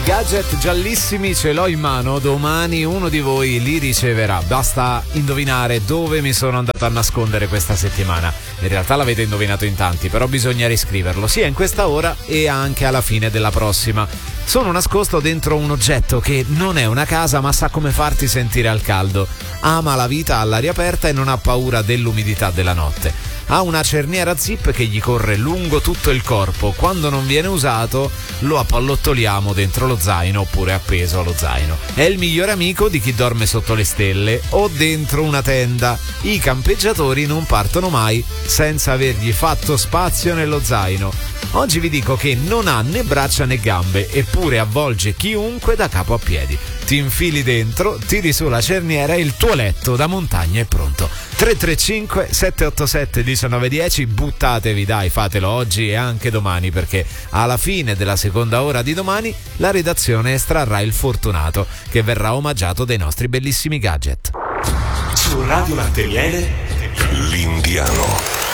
Gadget giallissimi ce l'ho in mano, domani uno di voi li riceverà. Basta indovinare dove mi sono andato a nascondere questa settimana. In realtà l'avete indovinato in tanti, però bisogna riscriverlo sia in questa ora e anche alla fine della prossima. Sono nascosto dentro un oggetto che non è una casa, ma sa come farti sentire al caldo. Ama la vita all'aria aperta e non ha paura dell'umidità della notte. Ha una cerniera zip che gli corre lungo tutto il corpo. Quando non viene usato lo appallottoliamo dentro lo zaino oppure appeso allo zaino. È il migliore amico di chi dorme sotto le stelle o dentro una tenda. I campeggiatori non partono mai senza avergli fatto spazio nello zaino. Oggi vi dico che non ha né braccia né gambe, eppure avvolge chiunque da capo a piedi. Ti infili dentro, tiri su la cerniera e il tuo letto da montagna è pronto. 335 787 1910, buttatevi dai, fatelo oggi e anche domani, perché alla fine della seconda ora di domani la redazione estrarrà il fortunato che verrà omaggiato dai nostri bellissimi gadget. Su Radio Latte Miele, l'Indiano.